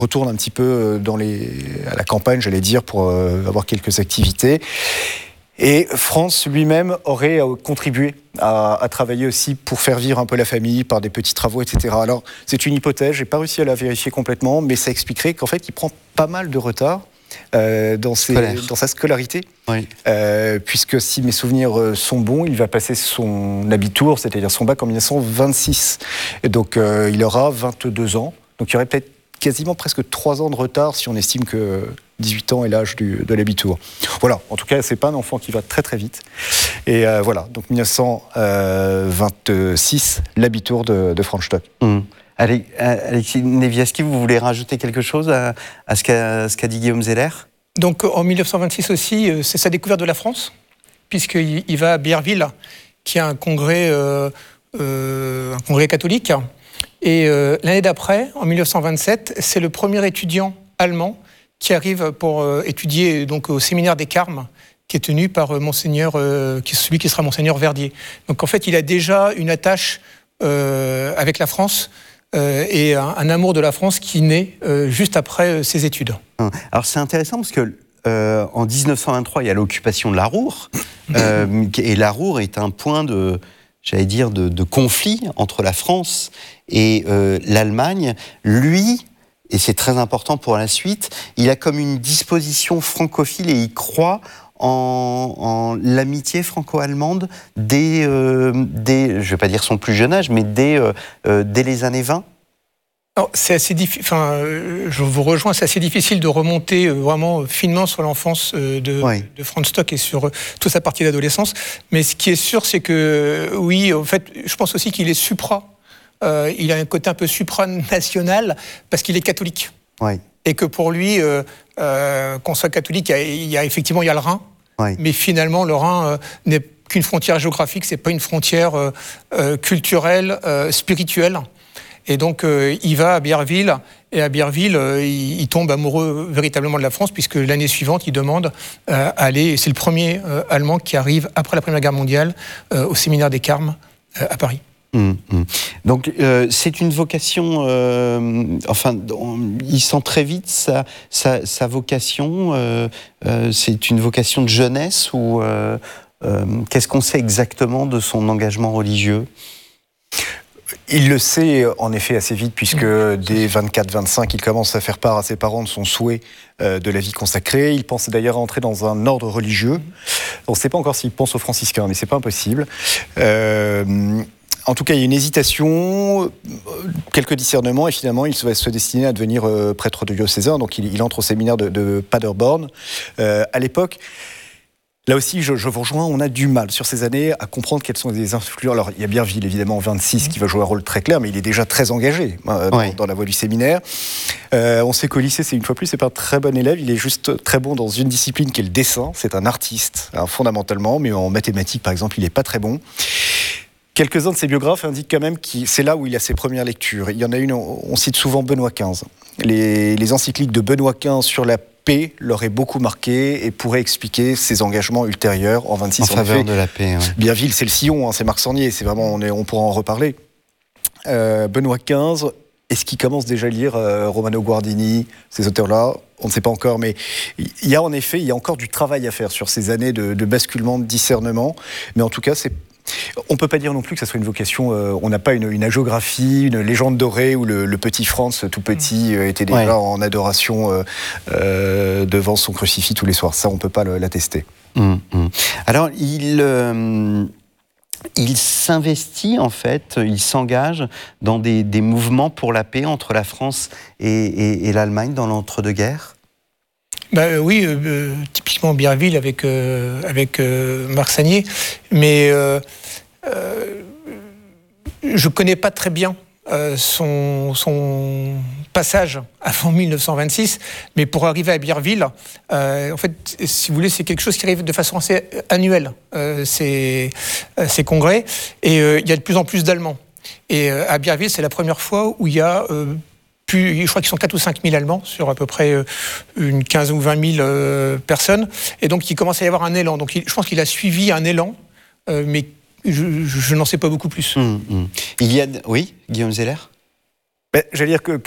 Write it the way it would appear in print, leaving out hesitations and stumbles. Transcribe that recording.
retourne un petit peu à la campagne, j'allais dire, pour avoir quelques activités. Et Franz lui-même aurait contribué à travailler aussi pour faire vivre un peu la famille par des petits travaux, etc. Alors, c'est une hypothèse, j'ai pas réussi à la vérifier complètement, mais ça expliquerait qu'en fait, il prend pas mal de retard dans sa scolarité. Oui. Puisque si mes souvenirs sont bons, il va passer son abitur, c'est-à-dire son bac en 1926. Et donc, il aura 22 ans. Donc, il y aurait peut-être quasiment presque 3 ans de retard si on estime que 18 ans est l'âge de l'abitur. Voilà, en tout cas, c'est pas un enfant qui va très très vite. Et voilà, donc 1926, l'abitur de Franz Stock. Alexis Nevieski, vous voulez rajouter quelque chose à ce qu'a dit Guillaume Zeller ? Donc en 1926 aussi, c'est sa découverte de la France, puisqu'il va à Bierville, qui est un congrès catholique. Et l'année d'après, en 1927, c'est le premier étudiant allemand qui arrive pour étudier donc, au séminaire des Carmes, qui est tenu par Monseigneur, celui qui sera Monseigneur Verdier. Donc en fait, il a déjà une attache avec la France et un amour de la France qui naît juste après ses études. Alors c'est intéressant parce que en 1923, il y a l'occupation de la Ruhr, et la Ruhr est un point de conflit entre la France et l'Allemagne. Lui, et c'est très important pour la suite, il a comme une disposition francophile et il croit en l'amitié franco-allemande dès, je ne vais pas dire son plus jeune âge, mais dès les années 20. C'est assez difficile. Enfin, je vous rejoins. C'est assez difficile de remonter vraiment finement sur l'enfance de Franz Stock et sur toute sa partie d'adolescence. Mais ce qui est sûr, c'est que oui, en fait, je pense aussi qu'il est supra. Il a un côté un peu supranational parce qu'il est catholique. Oui. Et que pour lui, qu'on soit catholique, il y a effectivement le Rhin. Oui. Mais finalement, le Rhin n'est qu'une frontière géographique. C'est pas une frontière culturelle, spirituelle. Et donc, il va à Bierville, et à Bierville, il tombe amoureux véritablement de la France, puisque l'année suivante, il demande à aller, c'est le premier Allemand qui arrive, après la Première Guerre mondiale, au séminaire des Carmes, à Paris. Donc, c'est une vocation, il sent très vite sa vocation, c'est une vocation de jeunesse, ou qu'est-ce qu'on sait exactement de son engagement religieux ? Il le sait en effet assez vite, puisque dès 24-25, il commence à faire part à ses parents de son souhait de la vie consacrée. Il pense d'ailleurs à entrer dans un ordre religieux. On ne sait pas encore s'il pense aux franciscains, mais c'est pas impossible. En tout cas, il y a une hésitation, quelques discernements, et finalement, il va se destiner à devenir prêtre de diocésain. Donc, il entre au séminaire de Paderborn. À l'époque, là aussi, je vous rejoins, on a du mal sur ces années à comprendre quelles sont les influences. Alors, il y a Bierville, évidemment, en 26, qui va jouer un rôle très clair, mais il est déjà très engagé dans la voie du séminaire. On sait qu'au lycée, une fois plus, c'est pas un très bon élève, il est juste très bon dans une discipline qui est le dessin. C'est un artiste, fondamentalement, mais en mathématiques, par exemple, il n'est pas très bon. Quelques-uns de ses biographes indiquent quand même que c'est là où il a ses premières lectures. Il y en a une, on cite souvent Benoît XV. Les encycliques de Benoît XV sur la paix l'aurait beaucoup marqué et pourrait expliquer ses engagements ultérieurs en 26. En faveur de la paix. Ouais. Bierville, c'est le sillon, c'est Marc Sornier, c'est vraiment, on pourra en reparler. Benoît XV, est-ce qu'il commence déjà à lire Romano Guardini, ces auteurs-là ? On ne sait pas encore, mais il y a encore du travail à faire sur ces années de basculement, de discernement. Mais en tout cas, on ne peut pas dire non plus que ça soit une vocation. On n'a pas une hagiographie, une légende dorée où le petit Franz, tout petit, était déjà en adoration devant son crucifix tous les soirs. Ça, on ne peut pas l'attester. Alors, il s'investit, en fait, il s'engage dans des mouvements pour la paix entre la France et l'Allemagne dans l'entre-deux-guerres. Oui, typiquement Bierville avec Marc Sagnier, mais je connais pas très bien son passage avant 1926, mais pour arriver à Bierville, en fait, si vous voulez, c'est quelque chose qui arrive de façon assez annuelle, ces congrès, et il y a de plus en plus d'Allemands. Et à Bierville, c'est la première fois où il y a je crois qu'ils sont 4 ou 5 000 Allemands sur à peu près une 15 ou 20 000 personnes. Et donc, il commence à y avoir un élan. Donc, je pense qu'il a suivi un élan, mais je n'en sais pas beaucoup plus. Il y a... Oui, Guillaume Zeller ? J'allais dire que